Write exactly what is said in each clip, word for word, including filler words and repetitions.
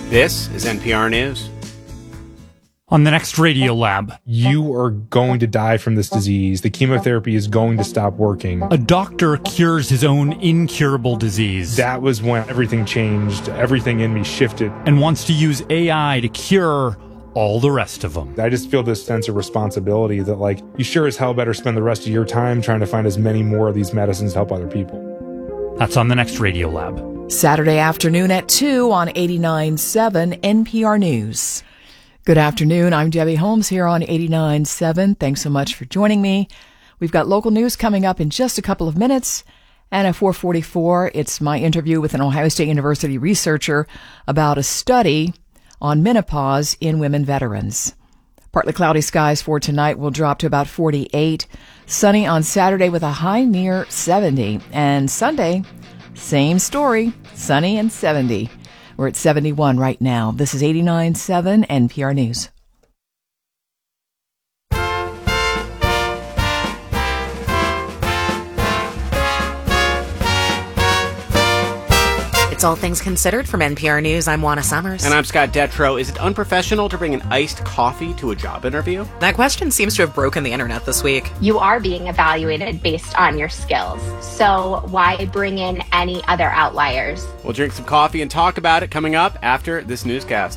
This is N P R News. On the next Radio Lab, you are going to die from this disease. The chemotherapy is going to stop working. A doctor cures his own incurable disease. That was when everything changed. Everything in me shifted. And wants to use A I to cure all the rest of them. I just feel this sense of responsibility that, like, you sure as hell better spend the rest of your time trying to find as many more of these medicines to help other people. That's on the next Radio Lab. Saturday afternoon at two on eighty-nine point seven N P R News. Good afternoon. I'm Debbie Holmes here on eighty-nine point seven. Thanks so much for joining me. We've got local news coming up in just a couple of minutes. And at four forty-four, it's my interview with an Ohio State University researcher about a study on menopause in women veterans. Partly cloudy skies for tonight will drop to about forty-eight. Sunny on Saturday with a high near seventy. And Sunday, same story, sunny and seventy. We're at seventy-one right now. This is eighty-nine point seven N P R News. It's All Things Considered from N P R News. I'm Juana Summers. And I'm Scott Detrow. Is it unprofessional to bring an iced coffee to a job interview? That question seems to have broken the internet this week. You are being evaluated based on your skills. So why bring in any other outliers? We'll drink some coffee and talk about it coming up after this newscast.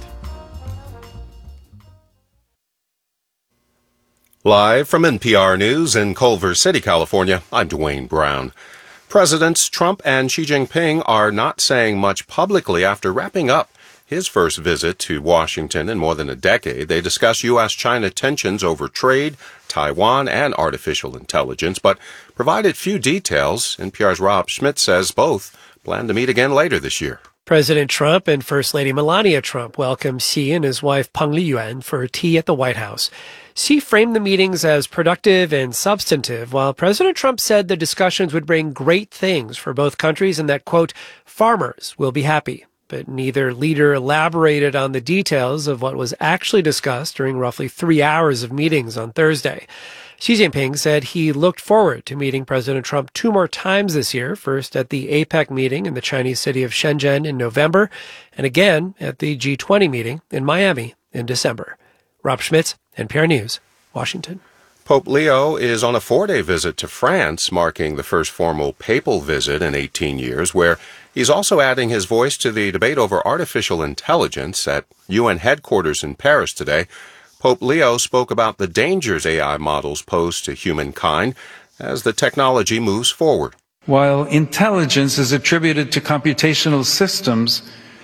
Live from N P R News in Culver City, California, I'm Dwayne Brown. Presidents Trump and Xi Jinping are not saying much publicly after wrapping up his first visit to Washington in more than a decade. They discuss U S China tensions over trade, Taiwan, and artificial intelligence, but provided few details. N P R's Rob Schmidt says both plan to meet again later this year. President Trump and First Lady Melania Trump welcomed Xi and his wife Peng Liyuan for tea at the White House. Xi framed the meetings as productive and substantive, while President Trump said the discussions would bring great things for both countries and that, quote, farmers will be happy. But neither leader elaborated on the details of what was actually discussed during roughly three hours of meetings on Thursday. Xi Jinping said he looked forward to meeting President Trump two more times this year, first at the APEC meeting in the Chinese city of Shenzhen in November, and again at the G twenty meeting in Miami in December. Rob Schmitz, N P R News, Washington. Pope Leo is on a four-day visit to France, marking the first formal papal visit in eighteen years, where he's also adding his voice to the debate over artificial intelligence. At U N headquarters in Paris today, Pope Leo spoke about the dangers A I models pose to humankind as the technology moves forward. While intelligence is attributed to computational systems,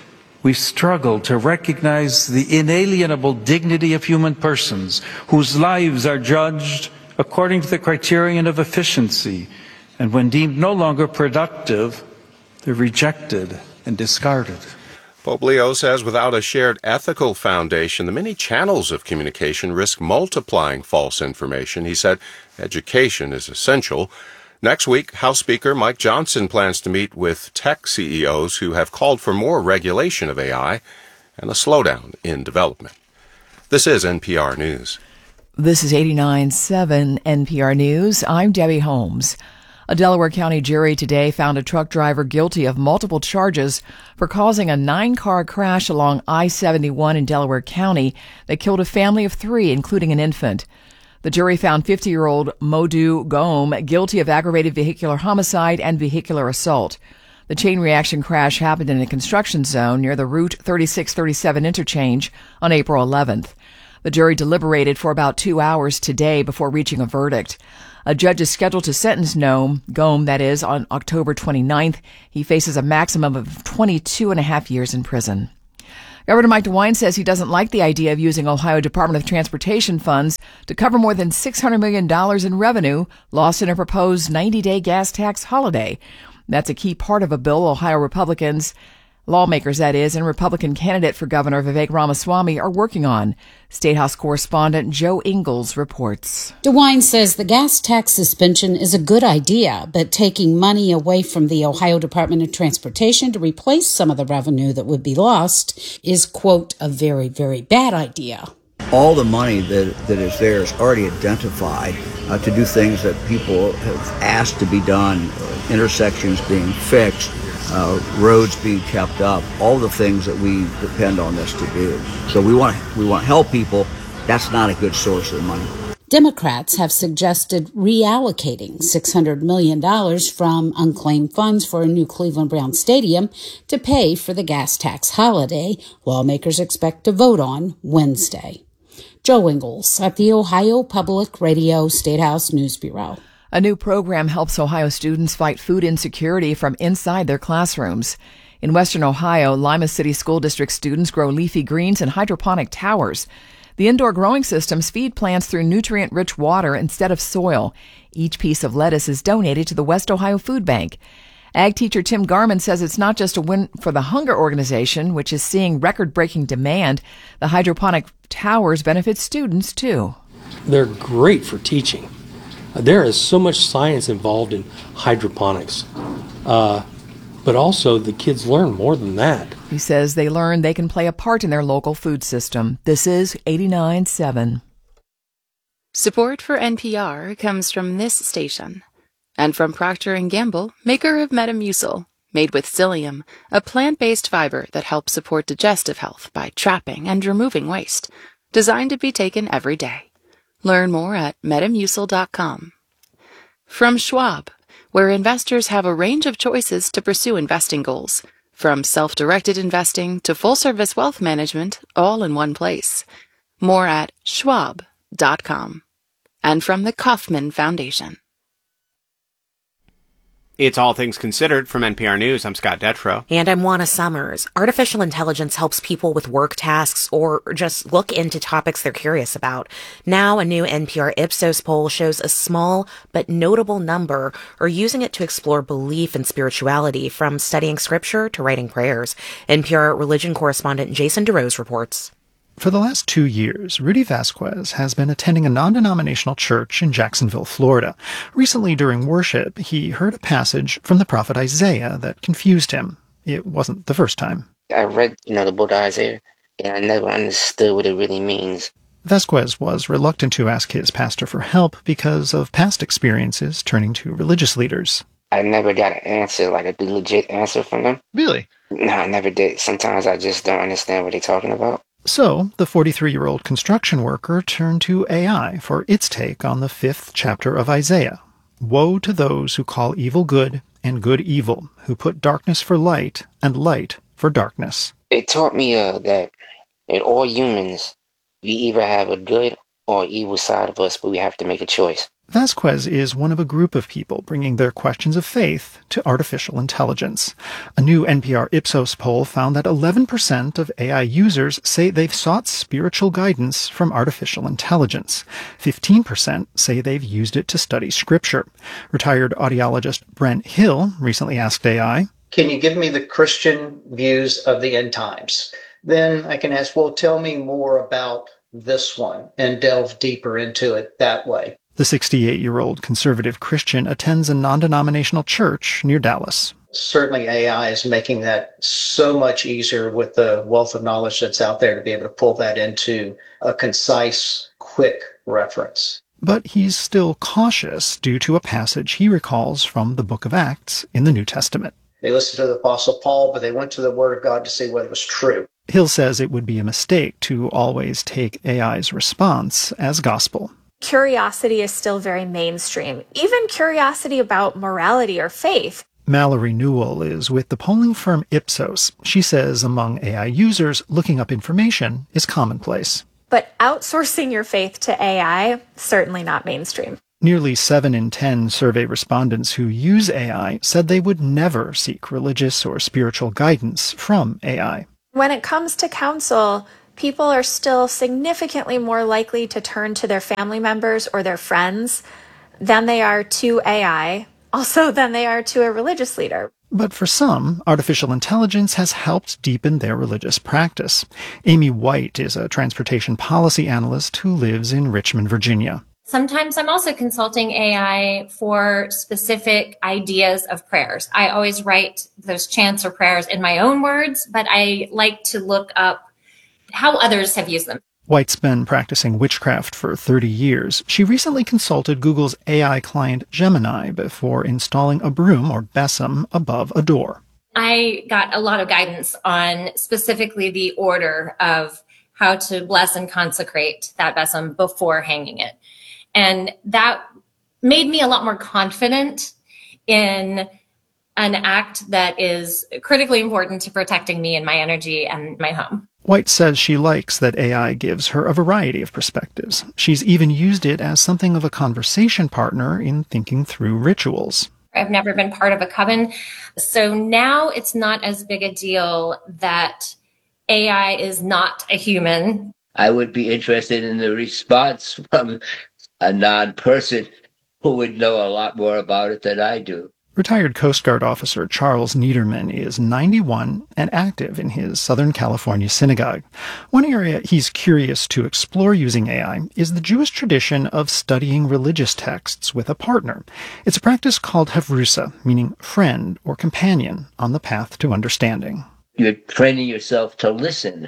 we struggle to recognize the inalienable dignity of human persons whose lives are judged according to the criterion of efficiency, and when deemed no longer productive, they're rejected and discarded. Pope Leo says without a shared ethical foundation, the many channels of communication risk multiplying false information. He said education is essential. Next week, House Speaker Mike Johnson plans to meet with tech C E Os who have called for more regulation of A I and a slowdown in development. This is N P R News. This is eighty-nine point seven N P R News. I'm Debbie Holmes. A Delaware County jury today found a truck driver guilty of multiple charges for causing a nine-car crash along I seventy-one in Delaware County that killed a family of three, including an infant. The jury found fifty-year-old Modu Gome guilty of aggravated vehicular homicide and vehicular assault. The chain reaction crash happened in a construction zone near the Route thirty-six thirty-seven interchange on April eleventh. The jury deliberated for about two hours today before reaching a verdict. A judge is scheduled to sentence Gome, Gome, that is, on October twenty-ninth. He faces a maximum of twenty-two and a half years in prison. Governor Mike DeWine says he doesn't like the idea of using Ohio Department of Transportation funds to cover more than six hundred million dollars in revenue lost in a proposed ninety-day gas tax holiday. That's a key part of a bill Ohio Republicans, lawmakers that is, and Republican candidate for governor Vivek Ramaswamy are working on. State House correspondent Joe Ingles reports. DeWine says the gas tax suspension is a good idea, but taking money away from the Ohio Department of Transportation to replace some of the revenue that would be lost is, quote, a very, very bad idea. All the money that, that is there is already identified uh, to do things that people have asked to be done, uh, intersections being fixed, uh, roads being kept up, all the things that we depend on this to do. So we want we want to help people. That's not a good source of money. Democrats have suggested reallocating six hundred million dollars from unclaimed funds for a new Cleveland Brown stadium to pay for the gas tax holiday lawmakers expect to vote on Wednesday. Joe Ingles at the Ohio Public Radio Statehouse News Bureau. A new program helps Ohio students fight food insecurity from inside their classrooms. In western Ohio, Lima City School District students grow leafy greens in hydroponic towers. The indoor growing systems feed plants through nutrient-rich water instead of soil. Each piece of lettuce is donated to the West Ohio Food Bank. Ag teacher Tim Garman says it's not just a win for the Hunger Organization, which is seeing record-breaking demand. The hydroponic towers benefit students, too. They're great for teaching. There is so much science involved in hydroponics. Uh, but also the kids learn more than that. He says they learn they can play a part in their local food system. This is eighty-nine point seven. Support for N P R comes from this station and from Procter and Gamble, maker of Metamucil, made with psyllium, a plant-based fiber that helps support digestive health by trapping and removing waste, designed to be taken every day. Learn more at metamucil dot com. From Schwab, where investors have a range of choices to pursue investing goals, from self-directed investing to full-service wealth management, all in one place. More at schwab dot com. And from the Kauffman Foundation. It's All Things Considered from N P R News. I'm Scott Detrow. And I'm Juana Summers. Artificial intelligence helps people with work tasks or just look into topics they're curious about. Now, a new N P R Ipsos poll shows a small but notable number are using it to explore belief and spirituality, from studying scripture to writing prayers. N P R religion correspondent Jason DeRose reports. For the last two years, Rudy Vasquez has been attending a non-denominational church in Jacksonville, Florida. Recently, during worship, he heard a passage from the prophet Isaiah that confused him. It wasn't the first time. I read, you know, the book of Isaiah, and I never understood what it really means. Vasquez was reluctant to ask his pastor for help because of past experiences turning to religious leaders. I never got an answer, like a legit answer from them. Really? No, I never did. Sometimes I just don't understand what they're talking about. So, the forty-three-year-old construction worker turned to A I for its take on the fifth chapter of Isaiah. Woe to those who call evil good and good evil, who put darkness for light and light for darkness. It taught me uh, that in all humans, we either have a good or evil side of us, but we have to make a choice. Vasquez is one of a group of people bringing their questions of faith to artificial intelligence. A new N P R Ipsos poll found that eleven percent of A I users say they've sought spiritual guidance from artificial intelligence. fifteen percent say they've used it to study scripture. Retired audiologist Brent Hill recently asked A I, "Can you give me the Christian views of the end times?" Then I can ask, well, tell me more about this one, and delve deeper into it that way. The sixty-eight-year-old conservative Christian attends a non-denominational church near Dallas. Certainly A I is making that so much easier with the wealth of knowledge that's out there to be able to pull that into a concise, quick reference. But he's still cautious due to a passage he recalls from the book of Acts in the New Testament. They listened to the Apostle Paul, but they went to the Word of God to see whether it was true. Hill says it would be a mistake to always take A I's response as gospel. Curiosity is still very mainstream, even curiosity about morality or faith. Mallory Newell is with the polling firm Ipsos. She says among A I users, looking up information is commonplace. But outsourcing your faith to A I, certainly not mainstream. Nearly seven in ten survey respondents who use A I said they would never seek religious or spiritual guidance from A I. When it comes to counsel, people are still significantly more likely to turn to their family members or their friends than they are to A I, also than they are to a religious leader. But for some, artificial intelligence has helped deepen their religious practice. Amy White is a transportation policy analyst who lives in Richmond, Virginia. Sometimes I'm also consulting A I for specific ideas of prayers. I always write those chants or prayers in my own words, but I like to look up how others have used them. White's been practicing witchcraft for thirty years. She recently consulted Google's A I client Gemini before installing a broom or besom above a door. I got a lot of guidance on specifically the order of how to bless and consecrate that besom before hanging it. And that made me a lot more confident in an act that is critically important to protecting me and my energy and my home. White says she likes that A I gives her a variety of perspectives. She's even used it as something of a conversation partner in thinking through rituals. I've never been part of a coven, so now it's not as big a deal that A I is not a human. I would be interested in the response from a non-person who would know a lot more about it than I do. Retired Coast Guard officer Charles Niederman is ninety-one and active in his Southern California synagogue. One area he's curious to explore using A I is the Jewish tradition of studying religious texts with a partner. It's a practice called havrusa, meaning friend or companion on the path to understanding. You're training yourself to listen.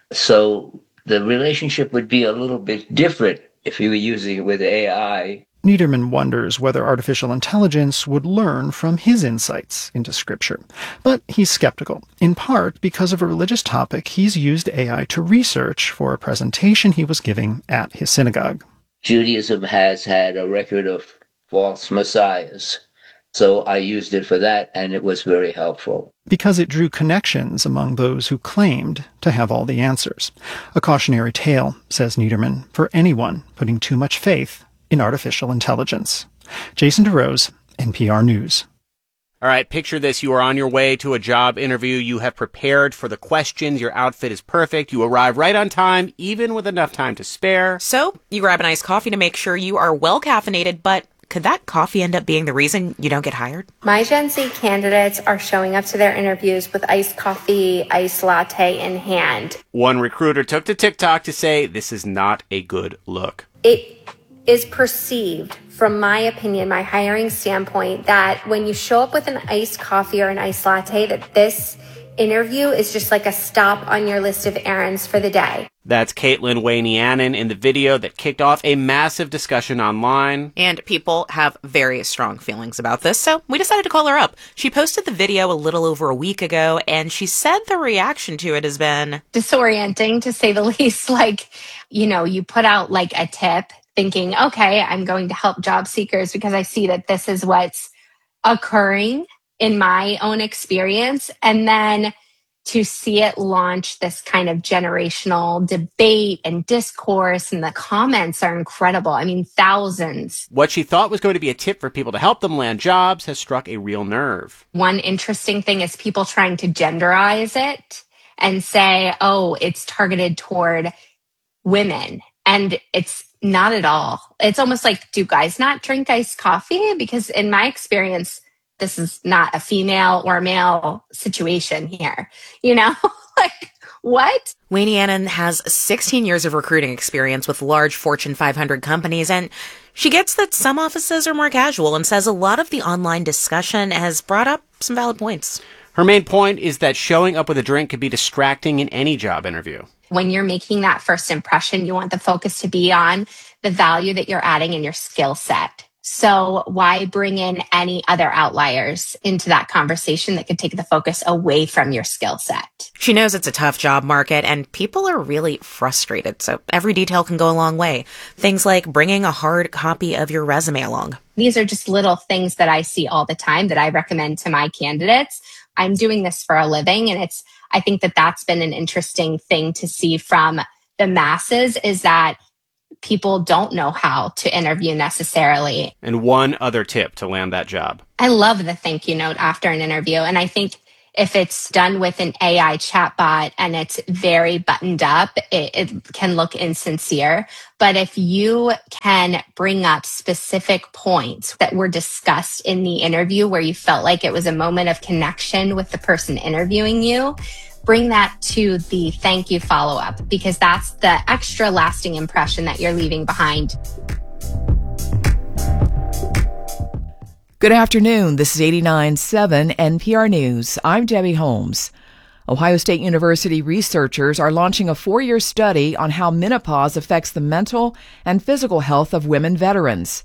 So the relationship would be a little bit different if you were using it with A I. Niederman wonders whether artificial intelligence would learn from his insights into Scripture. But he's skeptical, in part because of a religious topic he's used A I to research for a presentation he was giving at his synagogue. Judaism has had a record of false messiahs, so I used it for that, and it was very helpful. Because it drew connections among those who claimed to have all the answers. A cautionary tale, says Niederman, for anyone putting too much faith in artificial intelligence. Jason DeRose, N P R News. All right, picture this. You are on your way to a job interview. You have prepared for the questions. Your outfit is perfect. You arrive right on time, even with enough time to spare. So you grab an iced coffee to make sure you are well caffeinated, but could that coffee end up being the reason you don't get hired? My Gen Z candidates are showing up to their interviews with iced coffee, iced latte in hand. One recruiter took to TikTok to say this is not a good look. It is perceived, from my opinion, my hiring standpoint, that when you show up with an iced coffee or an iced latte, that this interview is just like a stop on your list of errands for the day. That's Caitlin Wanianen in the video that kicked off a massive discussion online. And people have very strong feelings about this, so we decided to call her up. She posted the video a little over a week ago, and she said the reaction to it has been disorienting, to say the least. Like, you know, you put out like a tip thinking, okay, I'm going to help job seekers because I see that this is what's occurring in my own experience. And then to see it launch this kind of generational debate and discourse, and the comments are incredible. I mean, thousands. What she thought was going to be a tip for people to help them land jobs has struck a real nerve. One interesting thing is people trying to genderize it and say, oh, it's targeted toward women. And it's not at all. It's almost like, do guys not drink iced coffee? Because in my experience, this is not a female or male situation here. You know, like, what? Wanianen has sixteen years of recruiting experience with large Fortune five hundred companies, and she gets that some offices are more casual and says a lot of the online discussion has brought up some valid points. Her main point is that showing up with a drink could be distracting in any job interview. When you're making that first impression, you want the focus to be on the value that you're adding in your skill set. So why bring in any other outliers into that conversation that could take the focus away from your skill set? She knows it's a tough job market and people are really frustrated. So every detail can go a long way. Things like bringing a hard copy of your resume along. These are just little things that I see all the time that I recommend to my candidates. I'm doing this for a living, and it's, I think that that's been an interesting thing to see from the masses, is that people don't know how to interview necessarily. And one other tip to land that job. I love the thank you note after an interview. And I think if it's done with an A I chatbot and it's very buttoned up, it, it can look insincere. But if you can bring up specific points that were discussed in the interview where you felt like it was a moment of connection with the person interviewing you, bring that to the thank you follow-up, because that's the extra lasting impression that you're leaving behind. Good afternoon. This is eighty-nine point seven N P R News. I'm Debbie Holmes. Ohio State University researchers are launching a four-year study on how menopause affects the mental and physical health of women veterans.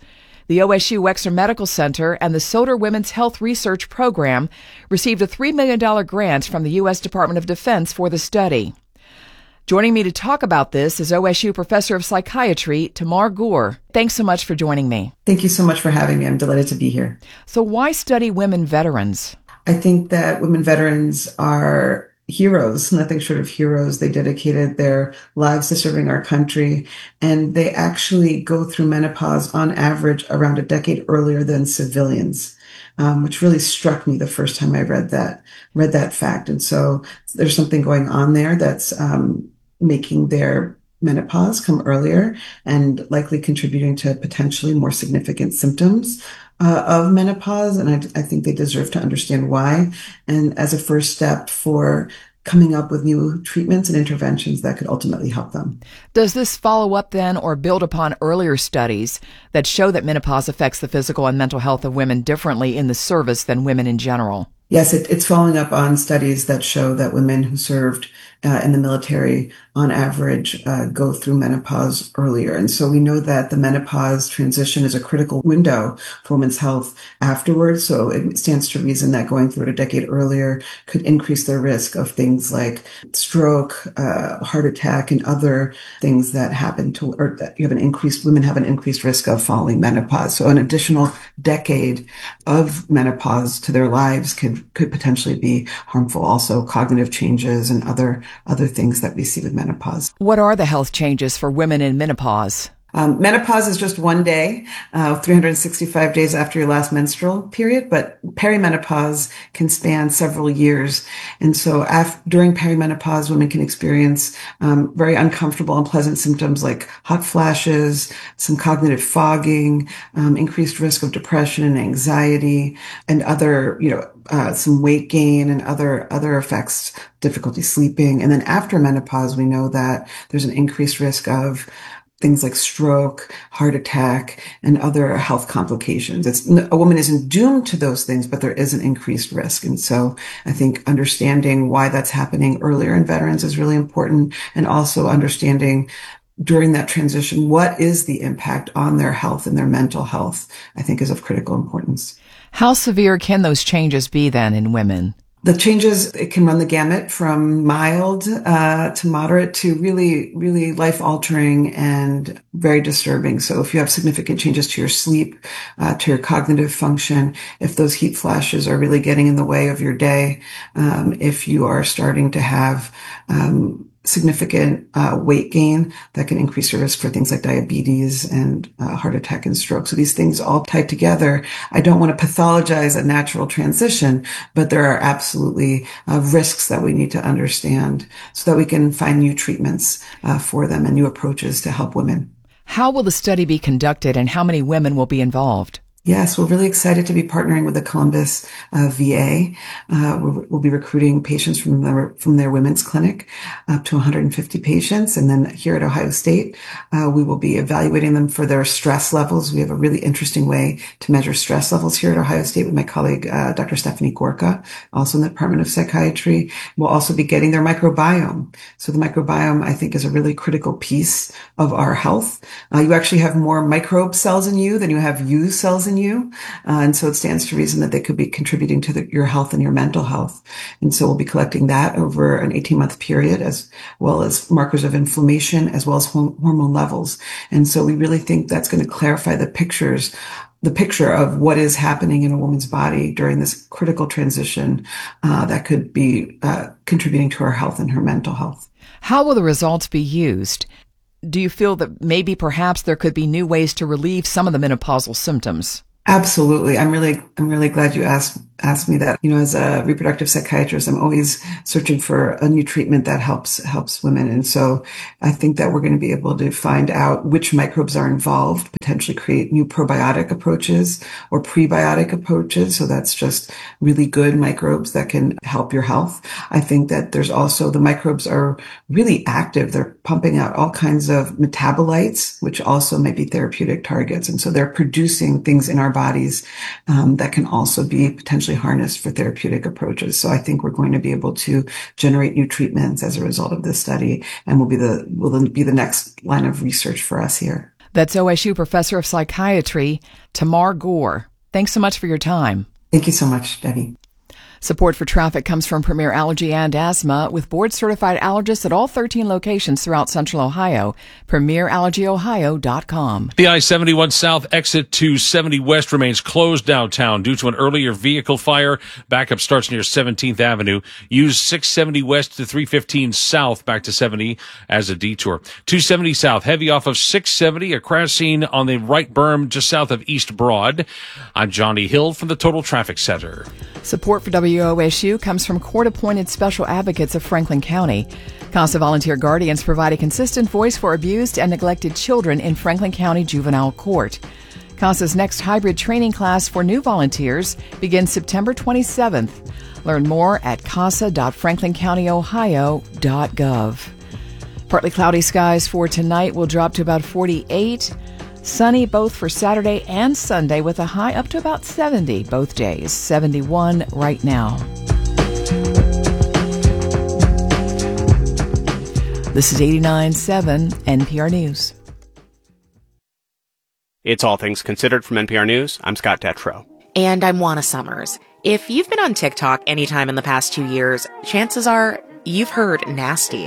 The O S U Wexner Medical Center and the Soder Women's Health Research Program received a three million dollars grant from the U S Department of Defense for the study. Joining me to talk about this is O S U Professor of Psychiatry, Tamar Gur. Thanks so much for joining me. Thank you so much for having me. I'm delighted to be here. So why study women veterans? I think that women veterans are heroes, nothing short of heroes. They dedicated their lives to serving our country, and they actually go through menopause on average around a decade earlier than civilians, um, which really struck me the first time I read that, read that fact. And so there's something going on there that's um, making their menopause come earlier and likely contributing to potentially more significant symptoms uh, of menopause. And I, I think they deserve to understand why. And as a first step for coming up with new treatments and interventions that could ultimately help them. Does this follow up then or build upon earlier studies that show that menopause affects the physical and mental health of women differently in the service than women in general? Yes, it, it's following up on studies that show that women who served uh, in the military, on average, uh, go through menopause earlier. And so we know that the menopause transition is a critical window for women's health afterwards. So it stands to reason that going through it a decade earlier could increase their risk of things like stroke, uh, heart attack, and other things that happen to, or that you have an increased, women have an increased risk of following menopause. So an additional decade of menopause to their lives could, could potentially be harmful. Also cognitive changes and other, other things that we see with menopause. What are the health changes for women in menopause? Um, menopause is just one day, uh, three hundred sixty-five days after your last menstrual period, but perimenopause can span several years. And so after, during perimenopause, women can experience um, very uncomfortable, unpleasant symptoms like hot flashes, some cognitive fogging, um, increased risk of depression and anxiety, and other, you know, uh, some weight gain and other, other effects, difficulty sleeping. And then after menopause, we know that there's an increased risk of things like stroke, heart attack, and other health complications. It's, a woman isn't doomed to those things, but there is an increased risk. And so I think understanding why that's happening earlier in veterans is really important, and also understanding during that transition, what is the impact on their health and their mental health, I think is of critical importance. How severe can those changes be then in women? The changes, it can run the gamut from mild uh, to moderate to really, really life-altering and very disturbing. So if you have significant changes to your sleep, uh, to your cognitive function, if those heat flashes are really getting in the way of your day, um, if you are starting to have um significant uh, weight gain, that can increase your risk for things like diabetes and uh, heart attack and stroke. So these things all tied together. I don't want to pathologize a natural transition, but there are absolutely uh, risks that we need to understand so that we can find new treatments uh, for them and new approaches to help women. How will the study be conducted and how many women will be involved? Yes, we're really excited to be partnering with the Columbus uh, V A. Uh, we'll, we'll be recruiting patients from their, from their women's clinic, up to one hundred fifty patients. And then here at Ohio State, uh, we will be evaluating them for their stress levels. We have a really interesting way to measure stress levels here at Ohio State with my colleague, uh, Doctor Stephanie Gorka, also in the Department of Psychiatry. We'll also be getting their microbiome. So the microbiome, I think, is a really critical piece of our health. Uh, you actually have more microbe cells in you than you have U cells in you. Uh, and so it stands to reason that they could be contributing to the, your health and your mental health. And so we'll be collecting that over an eighteen month period, as well as markers of inflammation, as well as hormone levels. And so we really think that's going to clarify the pictures the picture of what is happening in a woman's body during this critical transition uh, that could be uh, contributing to her health and her mental health. How will the results be used? Do you feel that maybe perhaps there could be new ways to relieve some of the menopausal symptoms? Absolutely. I'm really, I'm really glad you asked, asked me that. You know, as a reproductive psychiatrist, I'm always searching for a new treatment that helps, helps women. And so I think that we're going to be able to find out which microbes are involved, potentially create new probiotic approaches or prebiotic approaches. So that's just really good microbes that can help your health. I think that there's also, the microbes are really active. They're pumping out all kinds of metabolites, which also may be therapeutic targets. And so they're producing things in our bodies um, that can also be potentially harnessed for therapeutic approaches. So I think we're going to be able to generate new treatments as a result of this study, and will be the will be the next line of research for us here. That's O S U Professor of Psychiatry, Tamar Gore. Thanks so much for your time. Thank you so much, Debbie. Support for Traffic comes from Premier Allergy and Asthma, with board-certified allergists at all thirteen locations throughout Central Ohio. premier allergy ohio dot com. The I seventy-one South exit to seventy West remains closed downtown due to an earlier vehicle fire. Backup starts near seventeenth Avenue. Use six seventy West to three fifteen South back to seventy as a detour. two seventy South, heavy off of six seventy, a crash scene on the right berm just south of East Broad. I'm Johnny Hill from the Total Traffic Center. Support for W O S U comes from court-appointed special advocates of Franklin County. CASA Volunteer Guardians provide a consistent voice for abused and neglected children in Franklin County Juvenile Court. CASA's next hybrid training class for new volunteers begins September twenty-seventh. Learn more at casa dot franklin county ohio dot gov. Partly cloudy skies for tonight will drop to about forty-eight. Sunny both for Saturday and Sunday with a high up to about seventy both days. seventy-one right now. This is eighty-nine point seven N P R News. It's All Things Considered from N P R News. I'm Scott Detrow. And I'm Juana Summers. If you've been on TikTok anytime in the past two years, chances are you've heard nasty.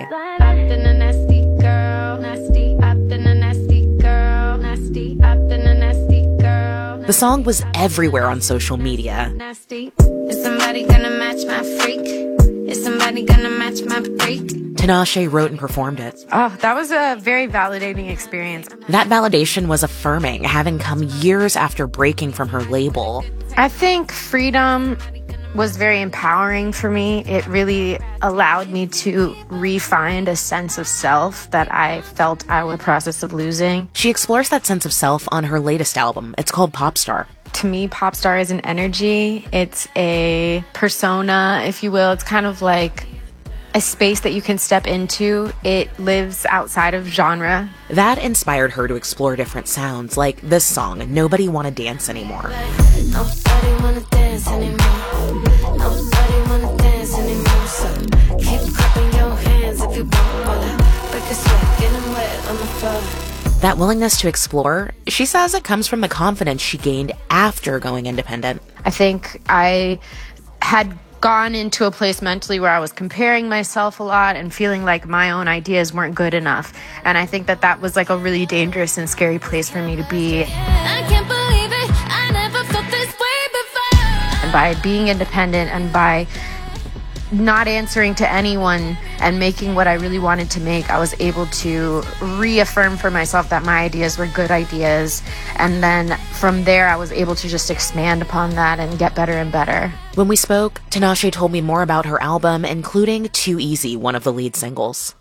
The song was everywhere on social media. Nasty. Is somebody gonna match my freak? Is somebody gonna match my freak? Tinashe wrote and performed it. Oh, that was a very validating experience. That validation was affirming, having come years after breaking from her label. I think freedom was very empowering for me. It really allowed me to re-find a sense of self that I felt I was in the process of losing. She explores that sense of self on her latest album. It's called Popstar. To me, Popstar is an energy. It's a persona, if you will. It's kind of like a space that you can step into. It lives outside of genre. That inspired her to explore different sounds, like this song, Nobody Wanna Dance Anymore. Nobody wanna dance anymore. Nobody wanna dance anymore. So keep clapping your hands if you want to. Break a sweat, getting wet on the floor. That willingness to explore, she says it comes from the confidence she gained after going independent. I think I had gone into a place mentally where I was comparing myself a lot and feeling like my own ideas weren't good enough. And I think that that was like a really dangerous and scary place for me to be. I can't believe it. I never felt this way before. And by being independent and by not answering to anyone and making what I really wanted to make, I was able to reaffirm for myself that my ideas were good ideas. And then from there, I was able to just expand upon that and get better and better. When we spoke, Tinashe told me more about her album, including Too Easy, one of the lead singles.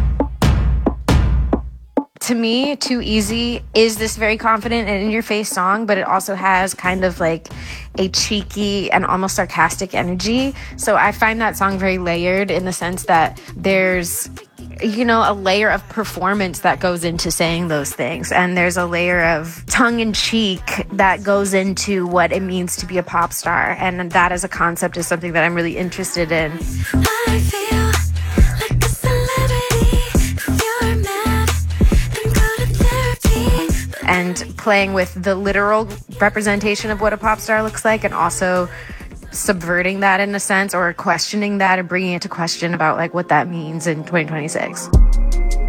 To me, Too Easy is this very confident and in-your-face song, but it also has kind of like a cheeky and almost sarcastic energy. So I find that song very layered in the sense that there's, you know, a layer of performance that goes into saying those things. And there's a layer of tongue-in-cheek that goes into what it means to be a pop star. And that as a concept is something that I'm really interested in. I feel like a celebrity. You're mad. And playing with the literal representation of what a pop star looks like, and also subverting that in a sense, or questioning that and bringing it to question about like what that means in twenty twenty-six.